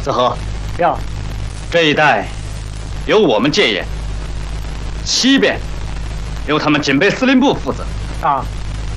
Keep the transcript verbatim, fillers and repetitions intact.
子和， 呀， 这一带由我们戒严，西边由他们警备司令部负责。 啊，